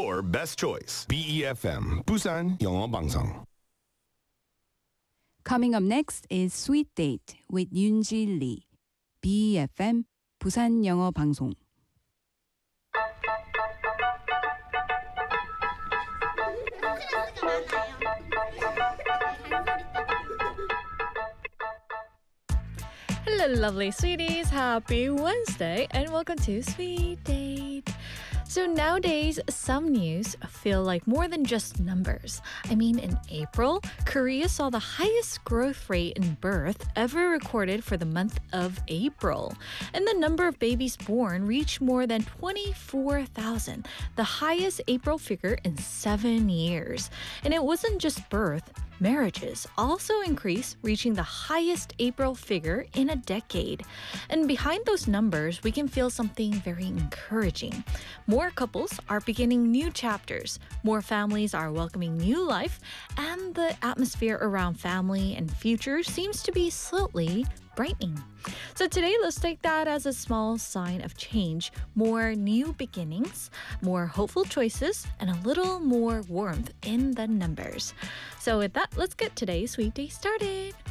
your best choice. BEFM 부산 영어 방송. Coming up next is Sweet Date with Yoonji Lee. BEFM 부산 영어 방송. Hello, lovely sweeties. Happy Wednesday and welcome to Sweet Date. So nowadays, some news feel like more than just numbers. I mean, in April, Korea saw the highest growth rate in birth ever recorded for the month of April. And the number of babies born reached more than 24,000, the highest April figure in 7 years. And it wasn't just birth. Marriages also increased, reaching the highest April figure in a decade. And behind those numbers, we can feel something very encouraging. More couples are beginning new chapters. More families are welcoming new life. And the atmosphere around family and future seems to be slowly brightening. So today, let's take that as a small sign of change. More new beginnings, more hopeful choices, and a little more warmth in the numbers. So with that, let's get today's Sweet Day started.